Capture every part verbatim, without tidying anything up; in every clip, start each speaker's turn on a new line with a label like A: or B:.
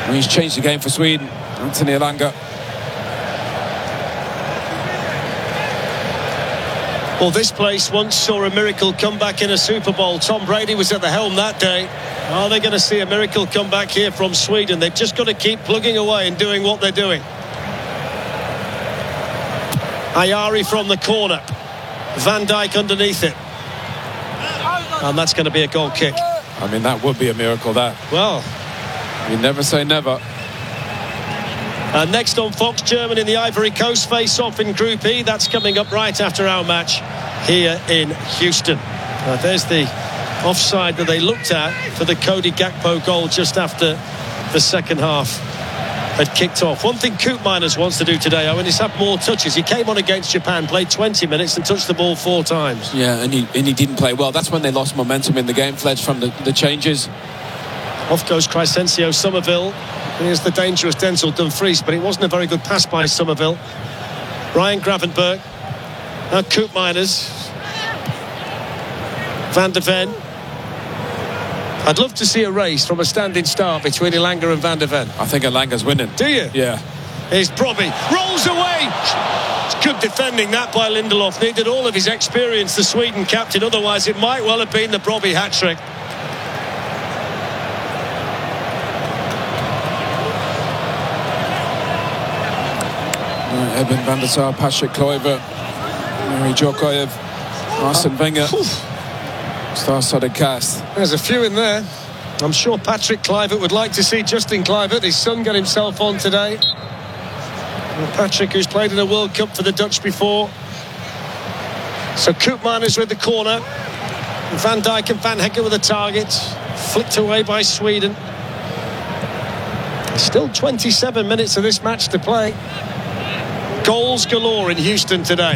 A: He's changed the game for Sweden, Anthony Elanga.
B: Well, this place once saw a miracle comeback in a Super Bowl. Tom Brady was at the helm that day. Are they going to see a miracle come back here from Sweden? They've just got to keep plugging away and doing what they're doing. Ayari from the corner. Van Dijk underneath it. And that's going to be a goal kick.
A: I mean, that would be a miracle, that.
B: Well,
A: you never say never.
B: And next on Fox, Germany and the Ivory Coast face off in Group E. That's coming up right after our match here in Houston. Uh, there's the offside that they looked at for the Cody Gakpo goal just after the second half had kicked off. One thing Koopmeiners wants to do today, Owen, is have more touches. He came on against Japan, played twenty minutes and touched the ball four times.
A: Yeah, and he, and he didn't play well. That's when they lost momentum in the game, Fledge, from the, the changes.
B: Off goes Crescencio Somerville. Here's the dangerous Denzel Dumfries, but it wasn't a very good pass by Somerville. Ryan Gravenberg. Now Koopmeiners. Van de Ven. I'd love to see a race from a standing start between Elanga and Van de Ven.
A: I think Elanga's winning.
B: Do you?
A: Yeah.
B: Here's Brobby. Rolls away. It's good defending that by Lindelof. Needed all of his experience, the Sweden captain. Otherwise, it might well have been the Brobby hat-trick.
A: Eben van der Sar, Patrick Kluivert, Mary Djokovic, Arsene Wenger, star-studded cast.
B: There's a few in there. I'm sure Patrick Kluivert would like to see Justin Kluivert, his son, get himself on today. And Patrick, who's played in a World Cup for the Dutch before. So Koopmeiners with the corner. Van Dijk and Van Hekken with the target. Flicked away by Sweden. Still twenty-seven minutes of this match to play. Goals galore in Houston today.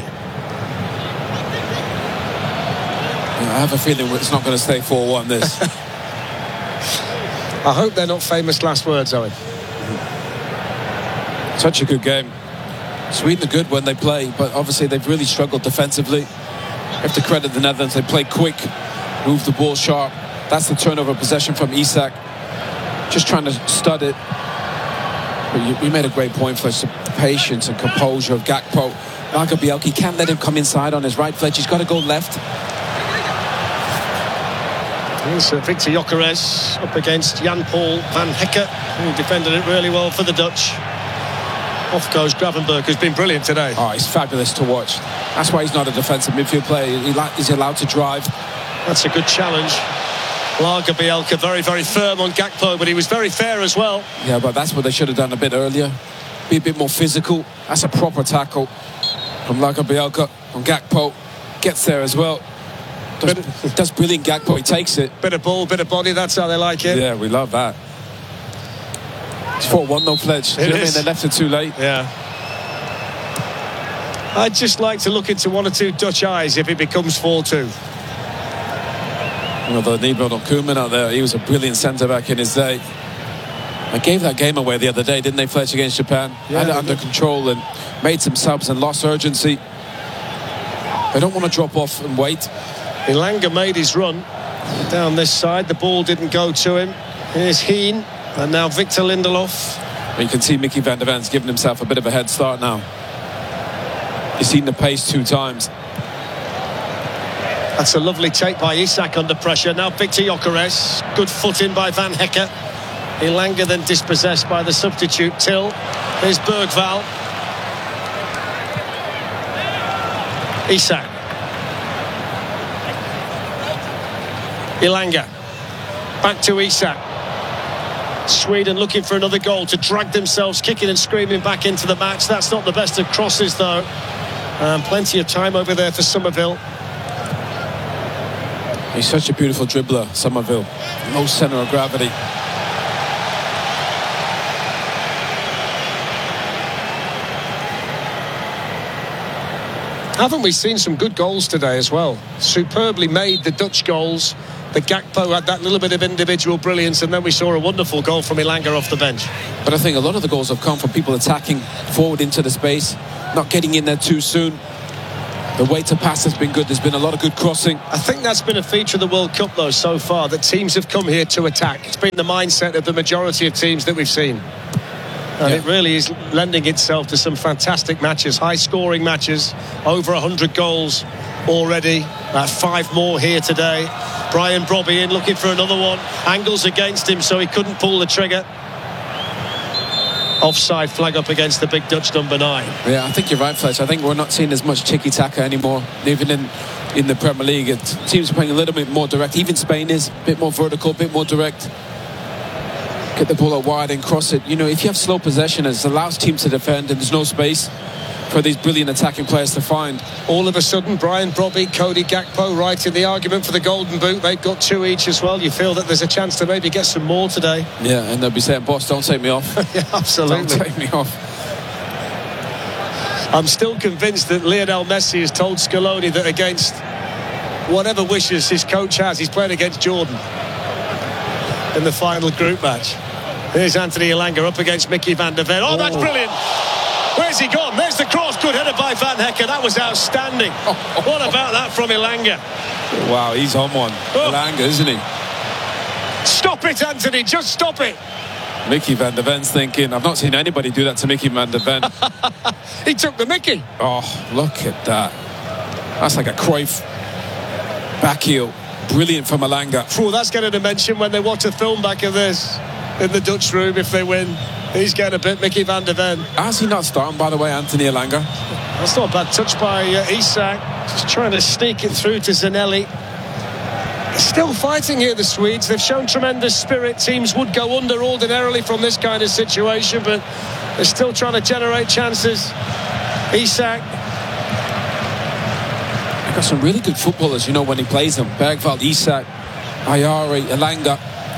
A: Yeah, I have a feeling it's not going to stay four one, this.
B: I hope they're not famous last words, Owen.
A: Such a good game. Sweden are good when they play, but obviously they've really struggled defensively. You have to credit the Netherlands. They play quick, move the ball sharp. That's the turnover possession from Isak. Just trying to stud it. But you, we made a great point for the patience and composure of Gakpo. Marco Bielki can't let him come inside on his right flank. He's got to go left.
B: Here's uh, Victor Gyökeres up against Jan-Paul Van Hekken, who defended it really well for the Dutch. Off goes Gravenberg, who's been brilliant today.
A: Oh, he's fabulous to watch. That's why he's not a defensive midfield player. He, he's allowed to drive.
B: That's a good challenge. Lager Bielka very, very firm on Gakpo, but he was very fair as well.
A: Yeah, but that's what they should have done a bit earlier. Be a bit more physical. That's a proper tackle from Lager Bielka on Gakpo. Gets there as well. Does, of, does brilliant Gakpo. He takes it.
B: Bit of ball, bit of body. That's how they like it.
A: Yeah, we love that. It's four one, no Fledge. Do you know what I mean? They left it too late.
B: Yeah. I'd just like to look into one or two Dutch eyes if it becomes four two.
A: Well, the Nibro Koeman out there, he was a brilliant centre-back in his day. They gave that game away the other day, didn't they, Fletch, against Japan?
B: Yeah,
A: Had it under
B: did.
A: control and made some subs and lost urgency. They don't want to drop off and wait.
B: Elanga made his run down this side. The ball didn't go to him. Here's Heen and now Victor Lindelof.
A: You can see Mickey van der Ven's giving himself a bit of a head start now. He's seen the pace two times.
B: That's a lovely take by Isak under pressure. Now Victor Gyökeres. Good foot in by Van Hekken. Elanga then dispossessed by the substitute Till. Here's Bergval. Isak. Elanga. Back to Isak. Sweden looking for another goal to drag themselves kicking and screaming back into the match. That's not the best of crosses though. Um, plenty of time over there for Somerville.
A: He's such a beautiful dribbler, Somerville. Low centre of gravity.
B: Haven't we seen some good goals today as well? Superbly made, the Dutch goals. The Gakpo had that little bit of individual brilliance, and then we saw a wonderful goal from Elanga off the bench.
A: But I think a lot of the goals have come from people attacking forward into the space, not getting in there too soon. The way to pass has been good. There's been a lot of good crossing.
B: I think that's been a feature of the World Cup, though, so far, that teams have come here to attack. It's been the mindset of the majority of teams that we've seen. And yeah. It really is lending itself to some fantastic matches, high-scoring matches, over one hundred goals already. Uh, five more here today. Brian Brobby in looking for another one. Angles against him, so he couldn't pull the trigger. Offside flag up against the big Dutch number nine.
A: Yeah, I think you're right, Fletch. I think we're not seeing as much tiki-taka anymore. Even in, in the Premier League, it teams are playing a little bit more direct. Even Spain is a bit more vertical, a bit more direct. Get the ball out wide and cross it. You know, if you have slow possession, it allows teams to defend and there's no space for these brilliant attacking players to find.
B: All of a sudden, Brian Brobby, Cody Gakpo right in the argument for the Golden Boot. They've got two each as well. You feel that there's a chance to maybe get some more today.
A: Yeah, and they'll be saying, boss, don't take me off.
B: Yeah, absolutely.
A: Don't take me off.
B: I'm still convinced that Lionel Messi has told Scaloni that against whatever wishes his coach has, he's playing against Jordan in the final group match. Here's Anthony Elanga up against Mickey van der Ven. Oh, that's brilliant. Where's he gone? There's the cross. Good header by Van Hecker. That was outstanding. Oh, oh, what about that from Elanga?
A: Wow, he's on one. Oh. Elanga, isn't he?
B: Stop it, Anthony. Just stop it.
A: Mickey van der Ven's thinking, I've not seen anybody do that to Mickey van der Ven.
B: He took the Mickey.
A: Oh, look at that. That's like a Cruyff back heel. Brilliant from Elanga.
B: Oh, that's getting a mention when they watch a film back of this in the Dutch room if they win. He's getting a bit Mickey van der Ven.
A: How's he not starting, by the way, Anthony Elanga?
B: That's not a bad touch by uh, Isak. Just trying to sneak it through to Zanelli. Still fighting here, the Swedes. They've shown tremendous spirit. Teams would go under ordinarily from this kind of situation, but they're still trying to generate chances. Isak.
A: They've got some really good footballers, you know, when he plays them. Bergvall, Isak, Ayari, Elanga.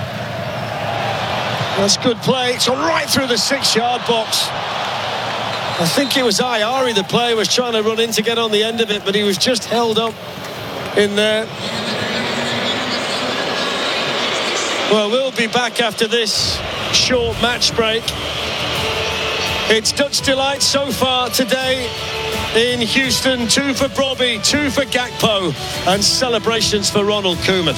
B: That's good play. It's gone right through the six-yard box. I think it was Ayari, the player, was trying to run in to get on the end of it, but he was just held up in there. Well, we'll be back after this short match break. It's Dutch delight so far today in Houston. Two for Brobby, two for Gakpo, and celebrations for Ronald Koeman.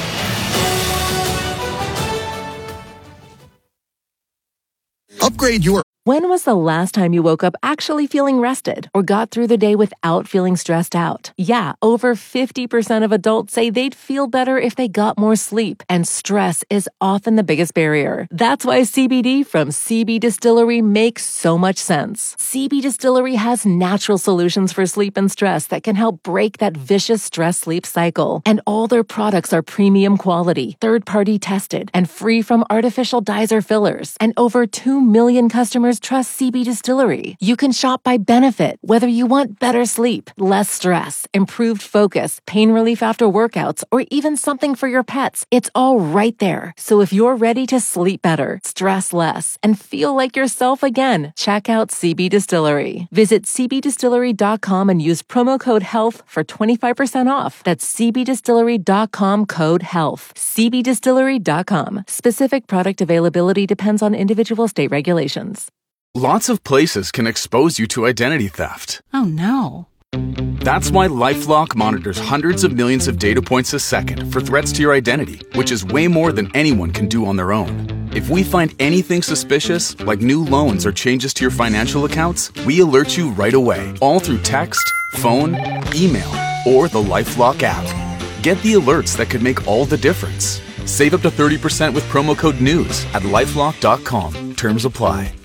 C: Upgrade your...
D: When was the last time you woke up actually feeling rested or got through the day without feeling stressed out? Yeah, over fifty percent of adults say they'd feel better if they got more sleep, and stress is often the biggest barrier. That's why C B D from C B Distillery makes so much sense. C B Distillery has natural solutions for sleep and stress that can help break that vicious stress-sleep cycle. And all their products are premium quality, third-party tested, and free from artificial dyes or fillers. And over two million customers trust C B Distillery. You can shop by benefit, whether you want better sleep, less stress, improved focus, pain relief after workouts, or even something for your pets. It's all right there. So if you're ready to sleep better, stress less, and feel like yourself again, check out C B Distillery. Visit c b distillery dot com and use promo code HEALTH for twenty-five percent off. That's c b distillery dot com code HEALTH. c b distillery dot com. Specific product availability depends on individual state regulations.
C: Lots of places can expose you to identity theft.
E: Oh, no.
C: That's why LifeLock monitors hundreds of millions of data points a second for threats to your identity, which is way more than anyone can do on their own. If we find anything suspicious, like new loans or changes to your financial accounts, we alert you right away, all through text, phone, email, or the LifeLock app. Get the alerts that could make all the difference. Save up to thirty percent with promo code NEWS at lifelock dot com. Terms apply.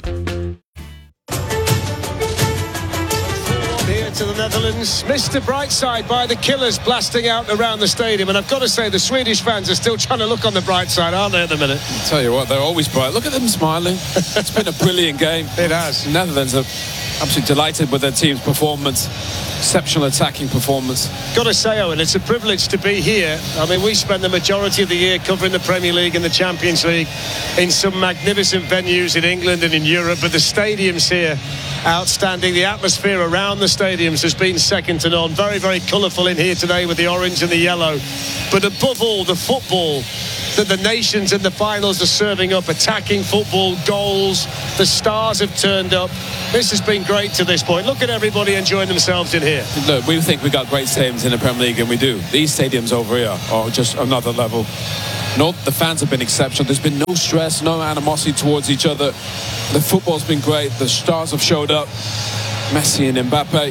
B: To the Netherlands, Mister Brightside by the Killers blasting out around the stadium, and I've got to say the Swedish fans are still trying to look on the bright side, aren't they, at the minute?
A: I'll tell you what, they're always bright. Look at them smiling. It's been a brilliant game.
B: It has.
A: The Netherlands are absolutely delighted with their team's performance. Exceptional attacking performance.
B: Got to say, Owen, it's a privilege to be here. I mean, we spend the majority of the year covering the Premier League and the Champions League in some magnificent venues in England and in Europe, but the stadiums here, outstanding. The atmosphere around the stadiums has been second to none. Very, very colourful in here today with the orange and the yellow. But above all, the football that the nations in the finals are serving up, attacking football, goals. The stars have turned up. This has been great to this point. Look at everybody enjoying themselves in here.
A: Look, we think we got great stadiums in the Premier League, and we do. These stadiums over here are just another level. No, the fans have been exceptional. There's been no stress, no animosity towards each other. The football's been great. The stars have showed up. Messi and Mbappe.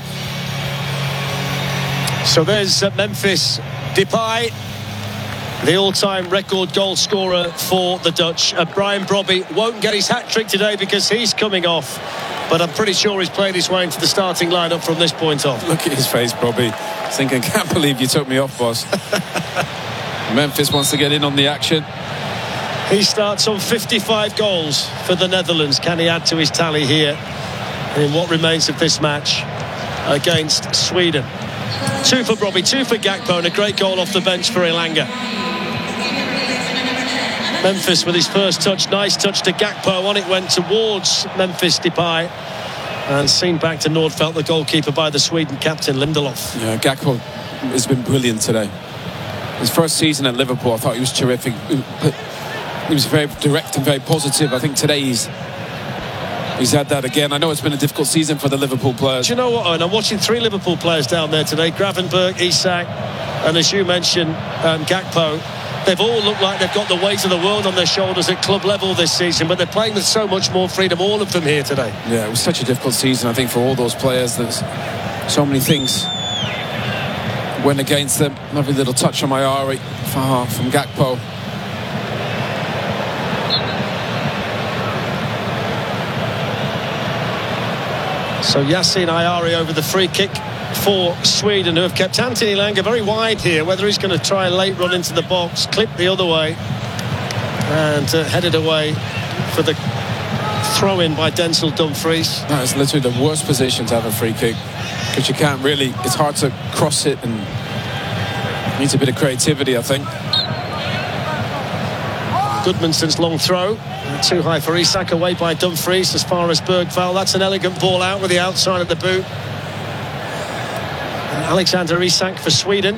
B: So there's uh, Memphis Depay, the all-time record goal scorer for the Dutch. Uh, Brian Brobby won't get his hat-trick today because he's coming off, but I'm pretty sure he's played his way into the starting lineup from this point on.
A: Look at his face, Brobby. Thinking, can't believe you took me off, boss. Memphis wants to get in on the action.
B: He starts on fifty-five goals for the Netherlands. Can he add to his tally here in what remains of this match against Sweden? Two for Brobby, two for Gakpo, and a great goal off the bench for Elanga. Memphis with his first touch, nice touch to Gakpo. On it went towards Memphis Depay, and seen back to Nordfeldt, the goalkeeper, by the Sweden captain Lindelof.
A: Yeah, Gakpo has been brilliant today. His first season at Liverpool, I thought he was terrific. He was very direct and very positive. I think today he's he's had that again. I know it's been a difficult season for the Liverpool players.
B: Do you know what, Owen? I'm watching three Liverpool players down there today. Gravenberch, Isak, and as you mentioned, um, Gakpo. They've all looked like they've got the weight of the world on their shoulders at club level this season, but they're playing with so much more freedom, all of them here today.
A: Yeah, it was such a difficult season, I think, for all those players. There's so many things went against them. Lovely little touch on Ayari far from Gakpo.
B: So Yassine Ayari over the free kick for Sweden, who have kept Anthony Elanga very wide here. Whether he's going to try a late run into the box, clip the other way, and uh, headed away for the throw-in by Denzel Dumfries.
A: That is literally the worst position to have a free kick, because you can't really, it's hard to cross it, and needs a bit of creativity, I think.
B: Goodmanson's long throw, too high for Isak, away by Dumfries as far as Bergvall. That's an elegant ball out with the outside of the boot. And Alexander Isak for Sweden.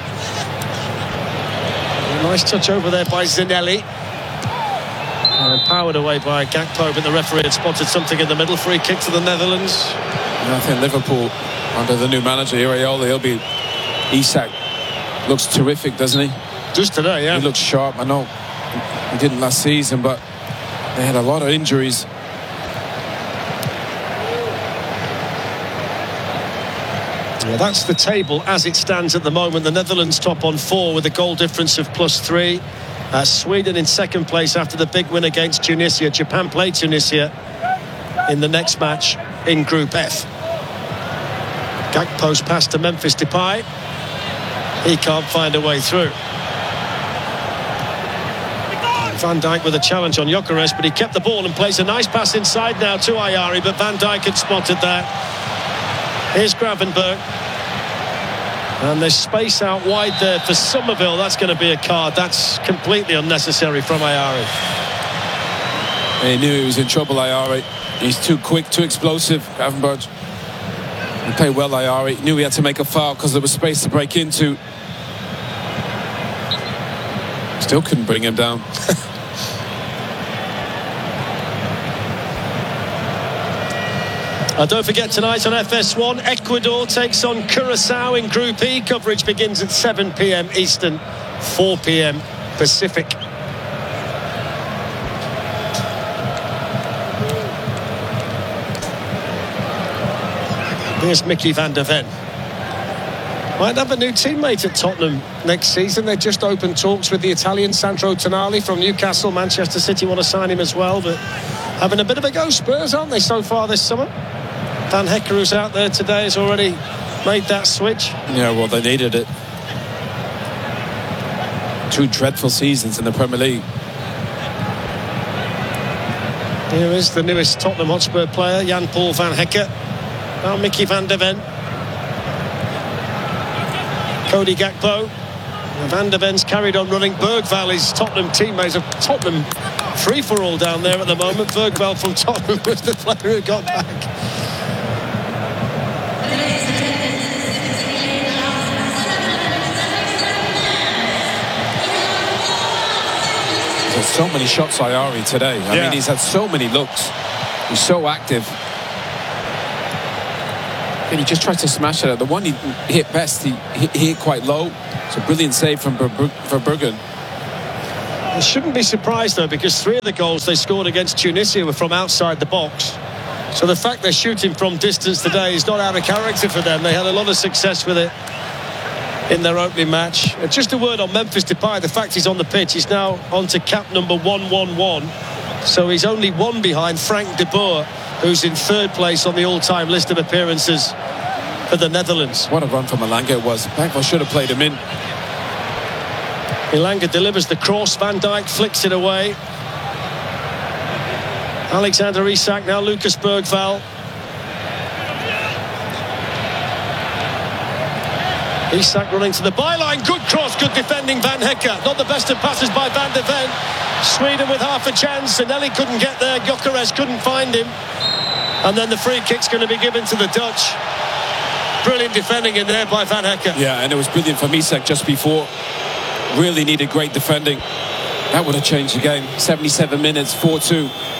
B: A nice touch over there by Zanelli. And powered away by Gakpo, but the referee had spotted something in the middle. Free kick to the Netherlands.
A: And I think Liverpool, under the new manager, Iraola, he'll be... Isak looks terrific, doesn't he?
B: Just today, yeah.
A: He looks sharp. I know he didn't last season, but they had a lot of injuries.
B: Well, that's the table as it stands at the moment. The Netherlands top on four with a goal difference of plus three. Uh, Sweden in second place after the big win against Tunisia. Japan play Tunisia in the next match in Group F. Gakpo's pass to Memphis Depay. He can't find a way through. Van Dijk with a challenge on Gyökeres, but he kept the ball and plays a nice pass inside now to Ayari, but Van Dijk had spotted that. Here's Gravenberch. And there's space out wide there for Somerville. That's going to be a card. That's completely unnecessary from Ayari.
A: He knew he was in trouble, Ayari. He's too quick, too explosive, Gravenberch. He played well, Ayari. Knew he had to make a foul because there was space to break into. Still couldn't bring him down.
B: Uh, don't forget tonight on F S one, Ecuador takes on Curacao in Group E. Coverage begins at seven p m Eastern, four p m Pacific. Here's Mickey van der Ven. Might have a new teammate at Tottenham next season. They just opened talks with the Italian Sandro Tonali from Newcastle. Manchester City want to sign him as well, but having a bit of a go, Spurs, aren't they, so far this summer? Dan Hecker, who's out there today, has already made that switch.
A: Yeah, well, they needed it. Two dreadful seasons in the Premier League.
B: Here is the newest Tottenham Hotspur player, Jan-Paul van Hecker. Now Mickey van der Ven. Cody Gakpo. Van der Ven's carried on running. Bergvall is Tottenham teammates of Tottenham free-for-all down there at the moment. Bergvall from Tottenham was the player who got back.
A: so many shots, Ayari, today. I
B: Yeah.
A: mean, he's had so many looks. He's so active. And he just tried to smash it out. The one he hit best, he, he hit quite low. It's a brilliant save from Verbruggen.
B: I shouldn't be surprised, though, because three of the goals they scored against Tunisia were from outside the box. So the fact they're shooting from distance today is not out of character for them. They had a lot of success with it in their opening match. Uh, just a word on Memphis Depay. The fact he's on the pitch, he's now on to cap number one one one. So he's only one behind Frank de Boer, who's in third place on the all-time list of appearances for the Netherlands.
A: What a run from Elanga it was. Bangkok should have played him in.
B: Elanga delivers the cross. Van Dijk flicks it away. Alexander Isak, now Lucas Bergvall. Isak running to the byline. Good cross, good defending Van Hecke. Not the best of passes by Van de Ven. Sweden with half a chance. Anelli couldn't get there. Gyökeres couldn't find him. And then the free kick's going to be given to the Dutch. Brilliant defending in there by Van Hecke.
A: Yeah, and it was brilliant from Isak just before. Really needed great defending. That would have changed the game. seventy-seven minutes, four two.